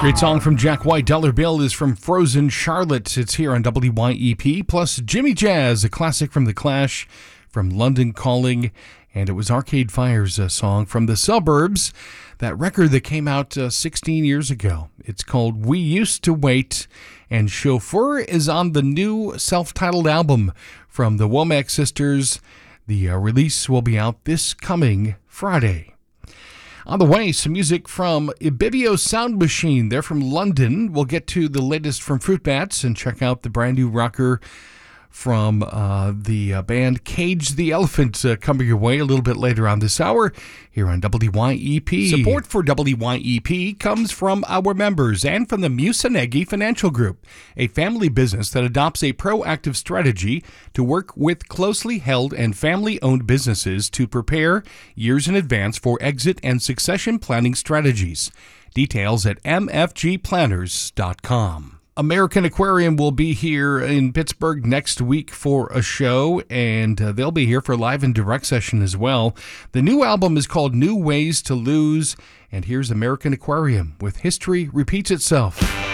Great song from Jack White. Dollar Bill is from Frozen Charlotte. It's here on WYEP. Plus Jimmy Jazz, a classic from The Clash, from London Calling. And it was Arcade Fire's song from The Suburbs, that record that came out 16 years ago. It's called We Used to Wait. And Chauffeur is on the new self-titled album from the Womack Sisters. The release will be out this coming Friday. On the way, some music from Ibibio Sound Machine. They're from London. We'll get to the latest from Fruit Bats and check out the brand new rocker from the band Cage the Elephant coming your way a little bit later on this hour here on WYEP. Support for WYEP comes from our members and from the Musanegi Financial Group, a family business that adopts a proactive strategy to work with closely held and family-owned businesses to prepare years in advance for exit and succession planning strategies. Details at mfgplanners.com. American Aquarium will be here in Pittsburgh next week for a show, and they'll be here for a live and direct session as well. The new album is called New Ways to Lose, and here's American Aquarium with History Repeats Itself.